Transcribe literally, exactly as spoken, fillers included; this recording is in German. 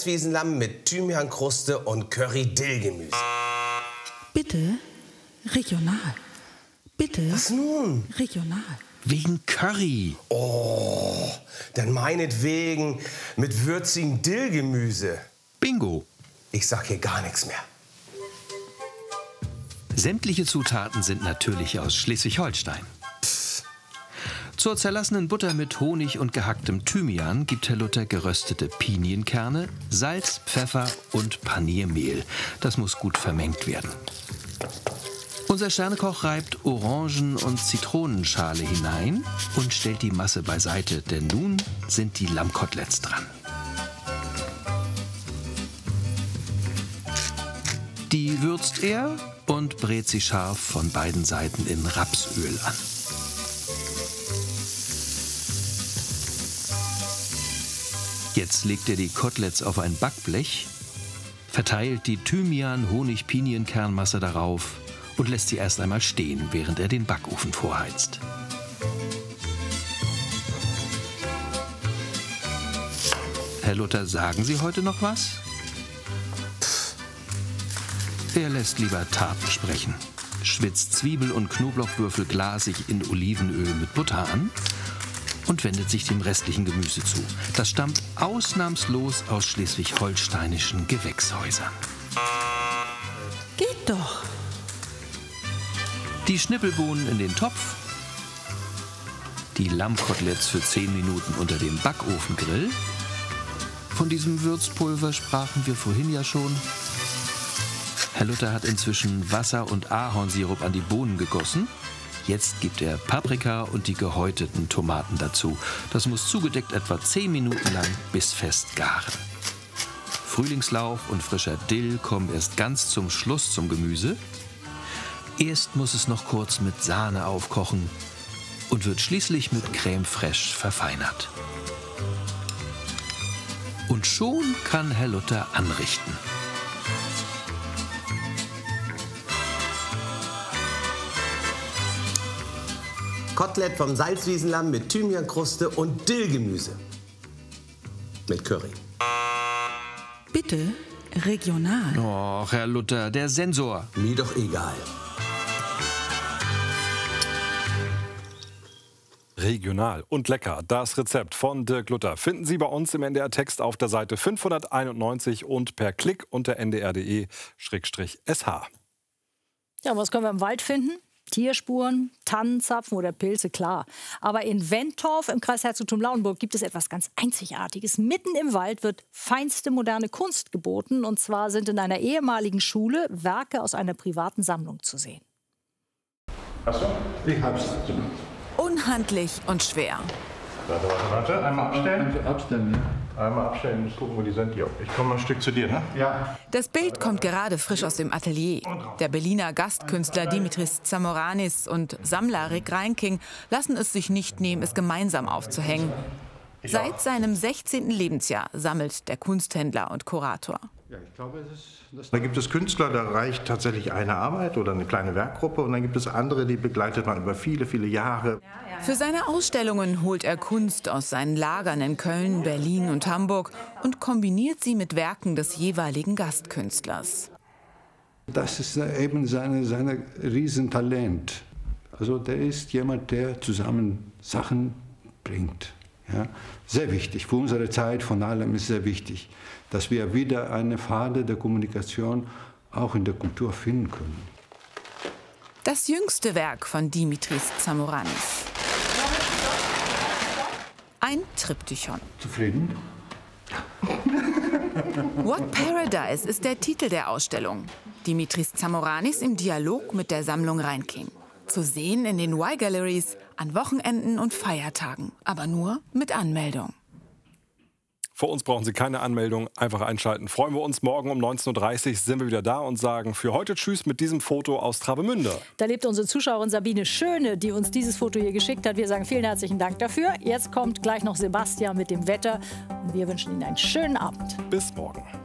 Salzwiesenlamm mit Thymiankruste und Curry-Dill-Gemüse. Bitte regional. Bitte. Was nun? Regional. Wegen Curry. Oh, dann meinetwegen mit würzigem Dillgemüse. Bingo. Ich sag hier gar nichts mehr. Sämtliche Zutaten sind natürlich aus Schleswig-Holstein. Zur zerlassenen Butter mit Honig und gehacktem Thymian gibt Herr Luther geröstete Pinienkerne, Salz, Pfeffer und Paniermehl. Das muss gut vermengt werden. Unser Sternekoch reibt Orangen- und Zitronenschale hinein und stellt die Masse beiseite, denn nun sind die Lammkoteletts dran. Die würzt er und brät sie scharf von beiden Seiten in Rapsöl an. Jetzt legt er die Koteletts auf ein Backblech, verteilt die Thymian-Honig-Pinienkernmasse darauf und lässt sie erst einmal stehen, während er den Backofen vorheizt. Herr Luther, sagen Sie heute noch was? Er lässt lieber Taten sprechen, schwitzt Zwiebel- und Knoblauchwürfel glasig in Olivenöl mit Butter an und wendet sich dem restlichen Gemüse zu. Das stammt ausnahmslos aus schleswig-holsteinischen Gewächshäusern. Geht doch. Die Schnippelbohnen in den Topf, die Lammkoteletts für zehn Minuten unter dem Backofengrill. Von diesem Würzpulver sprachen wir vorhin ja schon. Herr Luther hat inzwischen Wasser und Ahornsirup an die Bohnen gegossen. Jetzt gibt er Paprika und die gehäuteten Tomaten dazu. Das muss zugedeckt etwa zehn Minuten lang bis fest garen. Frühlingslauch und frischer Dill kommen erst ganz zum Schluss zum Gemüse. Erst muss es noch kurz mit Sahne aufkochen und wird schließlich mit Crème fraîche verfeinert. Und schon kann Herr Luther anrichten. Kotelett vom Salzwiesenlamm mit Thymiankruste und Dillgemüse. Mit Curry. Bitte regional. Och, Herr Luther, der Sensor. Mir doch egal. Regional und lecker. Das Rezept von Dirk Luther finden Sie bei uns im N D R-Text auf der Seite fünfhunderteinundneunzig und per Klick unter n d r punkt d e Schrägstrich s h. Ja, was können wir im Wald finden? Tierspuren, Tannenzapfen oder Pilze, klar. Aber in Wentorf im Kreis Herzogtum Lauenburg gibt es etwas ganz Einzigartiges. Mitten im Wald wird feinste moderne Kunst geboten. Und zwar sind in einer ehemaligen Schule Werke aus einer privaten Sammlung zu sehen. Achso, ich hab's. Unhandlich und schwer. Warte, warte, warte. Einmal abstellen. Also abstellen, ne? Einmal abstellen, muss gucken, wo die sind. Jo. Ich komme mal ein Stück zu dir, ne? Ja. Das Bild kommt gerade frisch aus dem Atelier. Der Berliner Gastkünstler Dimitris Tsamoranis und Sammler Rick Reinking lassen es sich nicht nehmen, es gemeinsam aufzuhängen. Seit seinem sechzehnten Lebensjahr sammelt der Kunsthändler und Kurator. Ja, ich glaube, es ist das da gibt es Künstler, da reicht tatsächlich eine Arbeit oder eine kleine Werkgruppe. Und dann gibt es andere, die begleitet man über viele, viele Jahre. Für seine Ausstellungen holt er Kunst aus seinen Lagern in Köln, Berlin und Hamburg und kombiniert sie mit Werken des jeweiligen Gastkünstlers. Das ist eben seine, seine Riesentalent. Also der ist jemand, der zusammen Sachen bringt. Ja? Sehr wichtig, für unsere Zeit von allem ist sehr wichtig, dass wir wieder eine Pfade der Kommunikation auch in der Kultur finden können. Das jüngste Werk von Dimitris Tsamoranis. Ein Triptychon. Zufrieden? What Paradise ist der Titel der Ausstellung. Dimitris Tsamoranis im Dialog mit der Sammlung Reinking. Zu sehen in den Y-Galleries an Wochenenden und Feiertagen, aber nur mit Anmeldung. Vor uns brauchen Sie keine Anmeldung, einfach einschalten. Freuen wir uns, morgen um neunzehn Uhr dreißig sind wir wieder da und sagen für heute Tschüss mit diesem Foto aus Travemünde. Da lebt unsere Zuschauerin Sabine Schöne, die uns dieses Foto hier geschickt hat. Wir sagen vielen herzlichen Dank dafür. Jetzt kommt gleich noch Sebastian mit dem Wetter. Und wir wünschen Ihnen einen schönen Abend. Bis morgen.